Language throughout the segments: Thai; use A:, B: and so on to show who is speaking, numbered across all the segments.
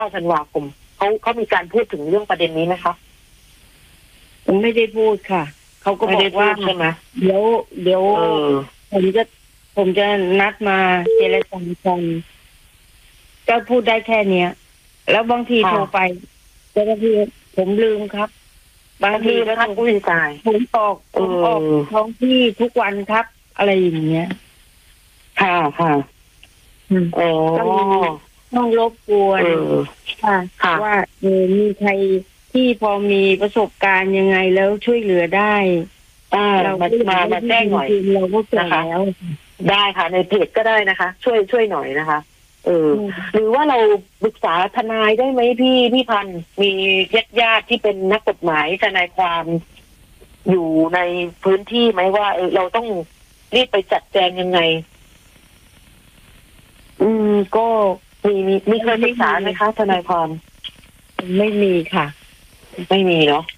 A: ธันวาคมเขามีการพูดถึงเรื่องประเด็นนี้ไหมคะ
B: ผมไม่ได้พูดค่ะเขาก็บอกว่า
A: ใช่ไหม
B: เดี๋ยวผมจะนัดมาเจรจากันก็พูดได้แค่เนี้ยแล้วบางทีโทรไปแต่บางทีผมลืมครับบางทีก็
A: อุ้ยตาย
B: ผมออกท้องที่ทุกวันครับอะไรอย่างเงี้ย
A: ค่ะ
B: ต้องรบกวนว่ามีใครที่พอมีประสบการณ์ยังไงแล้วช่วยเหลือได้
A: เรามาแจ้งหน่อย
B: เราก็เจอแล้ว
A: ได้ค่ะในเพจก็ได้นะคะช่วยหน่อยนะคะหรือว่าเราปรึกษาทนายได้ไหมพี่พันธุ์มีญาติที่เป็นนักกฎหมายทนายความอยู่ในพื้นที่ไหมว่าเราต้องรีบไปจัดแจงยังไง
B: ก็
A: มีเคยปรึกษาไหมคะทนายความ
B: ไม่มีค่ะ
A: ไม่มีเนาะ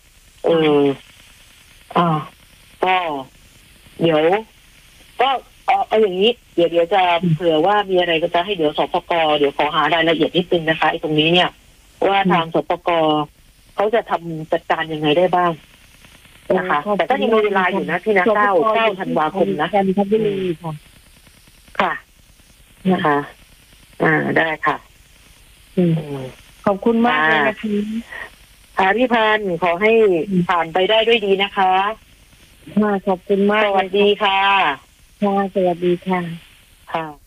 A: ก็เดี๋ยวก็เอาอย่างนี้เดี๋ยวจะเผื่อว่ามีอะไรก็จะให้เดี๋ยวสปก.เดี๋ยวขอหารายละเอียดนิดนึงนะคะไอ้ตรงนี้เนี่ยว่าทางสปก.เขาจะทำจัดการยังไงได้บ้างนะคะแต่ก็ยังมีเวลาอยู่นะที่นะ9 ธันวาคมนะค่ะนะคะได้ค่ะ
B: ขอบคุณมากเลยนะคะ
A: พี่พันธุ์ขอให้ผ่านไปได้ด้วยดีนะคะ
B: ขอบคุณมาก
A: สวัสดีค่ะ
B: สวัสดีค่ะ
A: ค่ะ